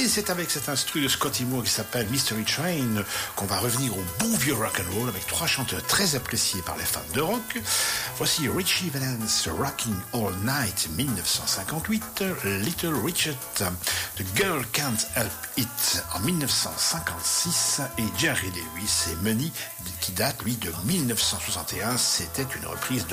c'est avec cet instru de Scotty Moore qui s'appelle Mystery Train qu'on va revenir au bon vieux rock'n'roll avec trois chanteurs très appréciés par les fans de rock. Voici Richie Valens, Rocking All Night 1958, Little Richard, The Girl Can't Help It en 1956 et Jerry Lewis et Money qui date lui de 1961. C'était une reprise de